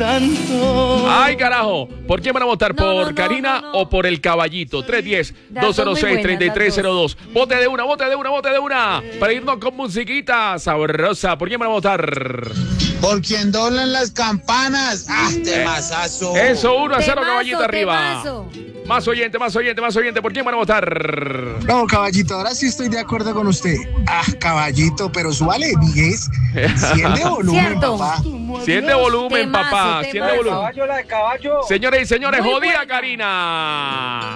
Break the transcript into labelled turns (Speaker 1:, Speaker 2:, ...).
Speaker 1: tanto.
Speaker 2: Ay, carajo. ¿Por quién van a votar? ¿Por Karina o por el caballito? 310-206-3302. Vote de una. Para irnos con musiquita sabrosa. ¿Por quién van a votar?
Speaker 3: Por quien doblan las campanas. Temazazo.
Speaker 2: Eso, 1-0,
Speaker 4: Temazo,
Speaker 2: caballito arriba.
Speaker 4: temazo.
Speaker 2: Más oyente. ¿Por quién van a votar?
Speaker 3: No, caballito, ahora sí estoy de acuerdo con usted. Caballito, pero súbale 10. 100 de volumen,
Speaker 4: Cierto.
Speaker 3: papá.
Speaker 2: 100 de volumen,
Speaker 4: Temazo,
Speaker 2: papá. 100 de
Speaker 4: temazo.
Speaker 2: volumen.
Speaker 5: La de caballo.
Speaker 2: Señores y señores,
Speaker 4: Muy
Speaker 2: jodida
Speaker 4: buena.
Speaker 2: Karina.